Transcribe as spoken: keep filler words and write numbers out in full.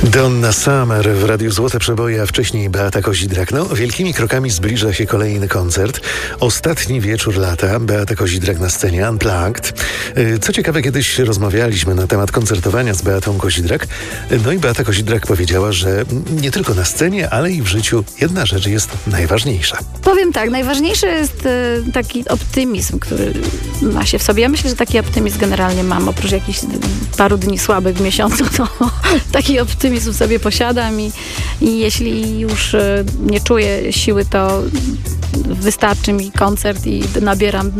Donna Summer w Radiu Złote Przeboje, a wcześniej Beata Kozidrak. No, wielkimi krokami zbliża się kolejny koncert. Ostatni wieczór lata. Beata Kozidrak na scenie Unplugged. Co ciekawe, kiedyś rozmawialiśmy na temat koncertowania z Beatą Kozidrak. No i Beata Kozidrak powiedziała, że nie tylko na scenie, ale i w życiu jedna rzecz jest najważniejsza. Powiem tak, najważniejszy jest y, taki optymizm, który ma się w sobie. Ja myślę, że taki optymizm generalnie mam. Oprócz jakichś paru dni słabych w miesiącu, to taki optymizm w sobie posiadam i, i jeśli już y, nie czuję siły, to wystarczy mi koncert i nabieram